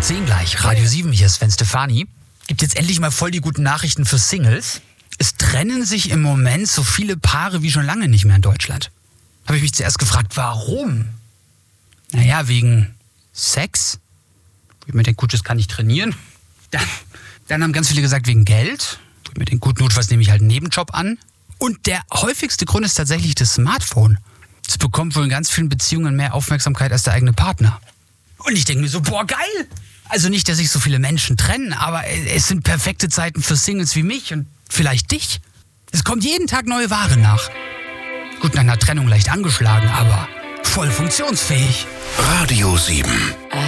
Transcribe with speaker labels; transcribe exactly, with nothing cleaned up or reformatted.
Speaker 1: zehn gleich. Radio sieben, hier ist Sven Stefani. Gibt jetzt endlich mal voll die guten Nachrichten für Singles. Es trennen sich im Moment so viele Paare wie schon lange nicht mehr in Deutschland. Habe ich mich zuerst gefragt, warum? Naja, wegen Sex. Wo ich mir denke, gut, das kann ich trainieren. Dann, dann haben ganz viele gesagt, wegen Geld. Wo ich mir denke, gut, notfalls nehme ich halt einen Nebenjob an. Und der häufigste Grund ist tatsächlich das Smartphone. Das bekommt wohl in ganz vielen Beziehungen mehr Aufmerksamkeit als der eigene Partner. Und ich denke mir so, boah, geil! Also nicht, dass sich so viele Menschen trennen, aber es sind perfekte Zeiten für Singles wie mich und vielleicht dich. Es kommt jeden Tag neue Ware nach. Gut, nach einer Trennung leicht angeschlagen, aber voll funktionsfähig.
Speaker 2: Radio sieben.